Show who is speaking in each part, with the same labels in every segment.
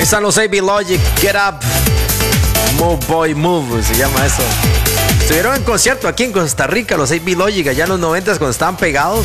Speaker 1: están los AB Logic, Get Up, Move Boy Move, se llama eso. Estuvieron en concierto aquí en Costa Rica, los AB Logic, allá en los 90 cuando estaban pegados.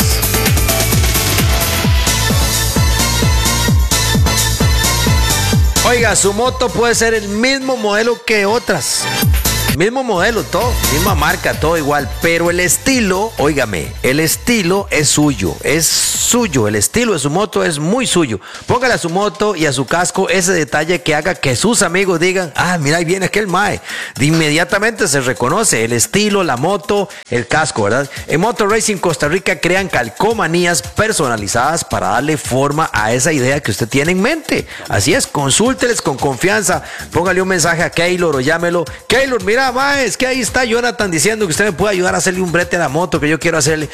Speaker 1: Oiga, su moto puede ser el mismo modelo que otras. Mismo modelo, todo, misma marca, todo igual. Pero el estilo, óigame, el estilo es suyo, el estilo de su moto es muy suyo. Póngale a su moto y a su casco ese detalle que haga que sus amigos digan, ah, mira, ahí viene aquel mae. De inmediatamente se reconoce el estilo, la moto, el casco, ¿verdad? En Motor Racing Costa Rica crean calcomanías personalizadas para darle forma a esa idea que usted tiene en mente. Así es, consúlteles con confianza, póngale un mensaje a Keylor o llámelo. Keylor, mira, mae, es que ahí está Jonathan diciendo que usted me puede ayudar a hacerle un brete a la moto que yo quiero hacerle.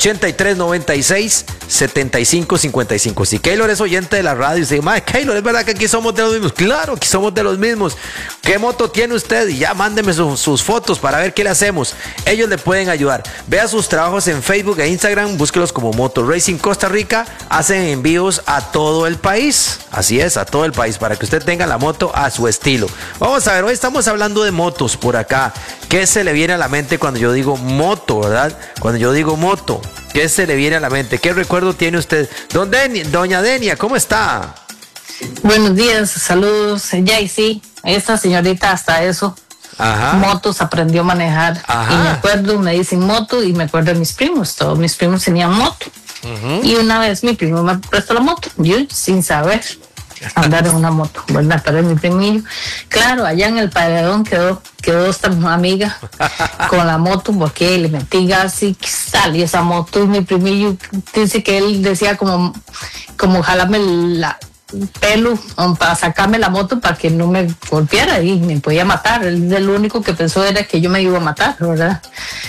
Speaker 1: 8396-7555. Si Keylor es oyente de la radio y dice, mae, Keylor, ¿es verdad que aquí somos de los mismos? Claro, aquí somos de los mismos. ¿Qué moto tiene usted? Y ya mándeme sus fotos para ver qué le hacemos. Ellos le pueden ayudar. Vea sus trabajos en Facebook e Instagram, búsquelos como Motor Racing Costa Rica. Hacen envíos a todo el país. Así es, a todo el país, para que usted tenga la moto a su estilo. Vamos a ver, hoy estamos hablando de motos por acá. ¿Qué se le viene a la mente cuando yo digo moto, verdad? Cuando yo digo moto, ¿qué se le viene a la mente? ¿Qué recuerdo tiene usted? Doña Denia, ¿cómo está?
Speaker 2: Buenos días, saludos. Ya y sí, esta señorita hasta eso. Ajá. Motos aprendió a manejar. Ajá. Y me acuerdo, me dicen moto y me acuerdo de mis primos. Todos mis primos tenían moto. Uh-huh. Y una vez mi primo me prestó la moto, yo sin saber andar en una moto, ¿verdad? Pero mi primillo, claro, allá en el paredón quedó esta amiga con la moto porque le metí gas y salió esa moto. Y mi primillo dice que él decía como jalarme el pelo para sacarme la moto para que no me golpeara y me podía matar. Él lo único que pensó era que yo me iba a matar, ¿verdad?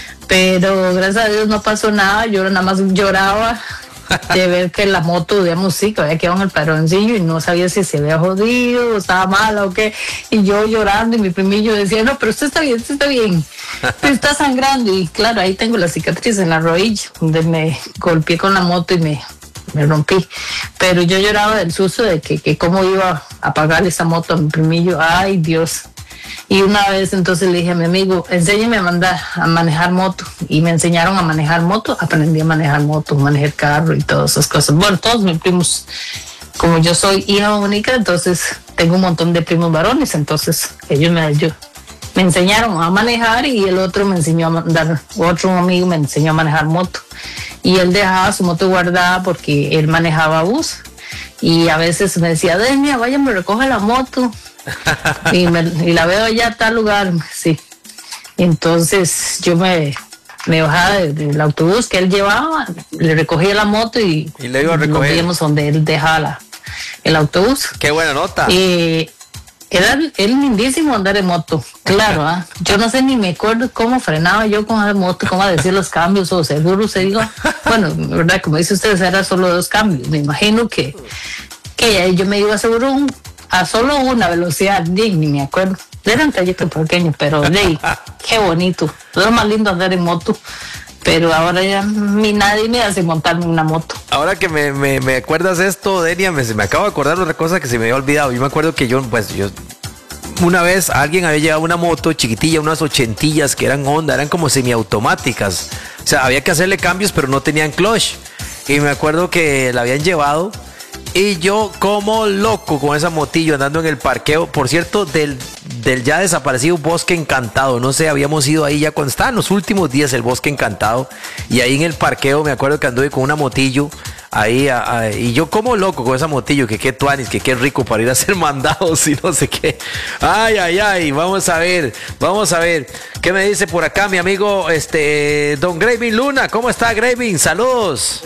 Speaker 2: Pero gracias a Dios no pasó nada, yo nada más lloraba de ver que la moto, digamos, sí, que había quedado en el padroncillo y no sabía si se había jodido, o estaba mala o qué, y yo llorando y mi primillo decía, no, pero usted está bien, usted está sangrando, y claro, ahí tengo la cicatriz en la rodilla, donde me golpeé con la moto y me rompí, pero yo lloraba del susto de que cómo iba a pagarle esa moto a mi primillo, ay Dios. Y una vez entonces le dije a mi amigo, enséñame a manejar moto. Y me enseñaron a manejar moto, aprendí a manejar moto, manejar carro y todas esas cosas. Bueno, todos mis primos, como yo soy hija única, entonces tengo un montón de primos varones, entonces ellos me enseñaron a manejar y el otro me enseñó a mandar, otro amigo me enseñó a manejar moto. Y él dejaba su moto guardada porque él manejaba bus. Y a veces me decía, Denia, vaya, me recoge la moto. y la veo allá a tal lugar, sí. Entonces yo me bajaba del autobús que él llevaba, le recogía la moto y
Speaker 1: le iba a recoger.
Speaker 2: Nos veíamos donde él dejaba el autobús.
Speaker 1: Qué buena nota.
Speaker 2: Era lindísimo andar en moto, claro. Yo no sé ni me acuerdo cómo frenaba yo con la moto, cómo decir los cambios o seguro se digo. Bueno, verdad, como dice usted, era solo 2 cambios. Me imagino que yo me iba a solo una velocidad, ni me acuerdo. Era un trayecto pequeño, pero qué bonito. Es lo más lindo andar en moto. Pero ahora ya nadie me hace montarme una moto.
Speaker 1: Ahora que me acuerdas esto, Denia, me acabo de acordar otra cosa que se me había olvidado. Yo me acuerdo que yo una vez alguien había llevado una moto chiquitilla, unas 80 que eran Honda, eran como semiautomáticas. O sea, había que hacerle cambios, pero no tenían clutch. Y me acuerdo que la habían llevado. Y yo como loco con esa motillo andando en el parqueo, por cierto, del ya desaparecido Bosque Encantado. No sé, habíamos ido ahí ya cuando estaban los últimos días el Bosque Encantado. Y ahí en el parqueo me acuerdo que anduve con una motillo ahí, y yo como loco con esa motillo, que qué tuanis, que qué rico para ir a hacer mandados y no sé qué. Ay, vamos a ver. ¿Qué me dice por acá mi amigo Don Graving Luna? ¿Cómo está, Graving? Saludos.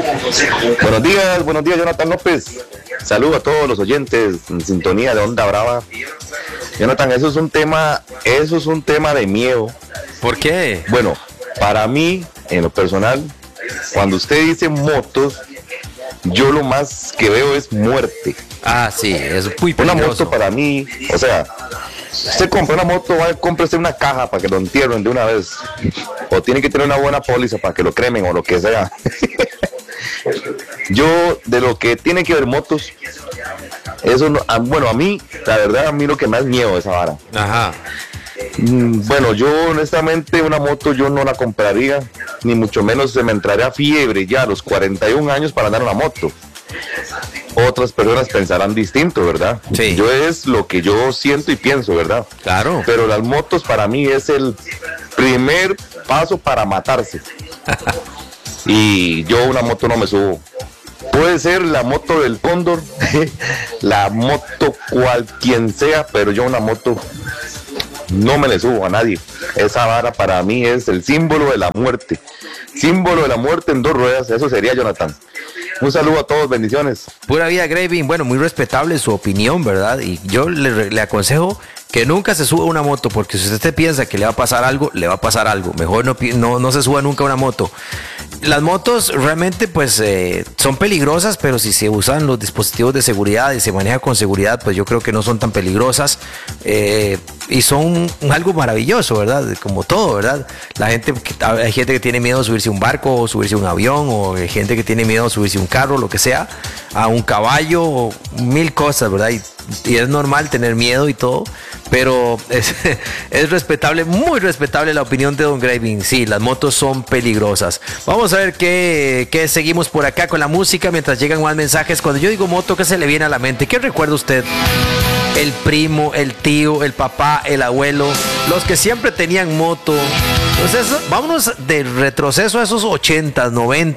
Speaker 3: Buenos días, Jonathan López. Saludos a todos los oyentes en sintonía de Onda Brava. Jonathan, eso es un tema de miedo.
Speaker 1: ¿Por qué?
Speaker 3: Bueno, para mí, en lo personal, cuando usted dice motos, yo lo más que veo es muerte.
Speaker 1: Ah, sí, es muy peligroso.
Speaker 3: Una moto para mí, o sea, usted compra una moto, cómprese una caja para que lo entierren de una vez. O tiene que tener una buena póliza para que lo cremen o lo que sea. Yo, de lo que tiene que ver motos, Eso no, bueno, a mí, la verdad, a mí lo que más miedo es esa vara.
Speaker 1: Ajá.
Speaker 3: Bueno, yo honestamente una moto yo no la compraría, ni mucho menos se me entraría fiebre ya a los 41 años para andar una moto. Otras personas pensarán distinto, ¿verdad?
Speaker 1: Sí.
Speaker 3: Yo es lo que yo siento y pienso, ¿verdad?
Speaker 1: Claro.
Speaker 3: Pero las motos para mí es el primer paso para matarse. Y yo una moto no me subo. Puede ser la moto del Cóndor, la moto quien sea, pero yo una moto no me le subo a nadie. Esa vara para mí es el símbolo de la muerte. Símbolo de la muerte en 2 ruedas, eso sería Jonathan. Un saludo a todos, bendiciones. Pura
Speaker 1: vida, Graving. Bueno, muy respetable su opinión, ¿verdad? Y yo le aconsejo que nunca se suba a una moto, porque si usted piensa que le va a pasar algo, le va a pasar algo. Mejor no se suba nunca a una moto. Las motos realmente pues son peligrosas, pero si se usan los dispositivos de seguridad y se maneja con seguridad, pues yo creo que no son tan peligrosas y son algo maravilloso, ¿verdad? Como todo, ¿verdad? Hay gente que tiene miedo de subirse a un barco o subirse a un avión, o hay gente que tiene miedo de subirse a un carro, lo que sea, a un caballo, o 1000 cosas, ¿verdad? Y es normal tener miedo y todo, pero es respetable, muy respetable la opinión de Don Graving. Sí, las motos son peligrosas. Vamos a ver qué seguimos por acá con la música mientras llegan más mensajes. Cuando yo digo moto, ¿qué se le viene a la mente? ¿Qué recuerda usted? El primo, el tío, el papá, el abuelo, los que siempre tenían moto. Entonces, vámonos de retroceso a esos 80s, 90s,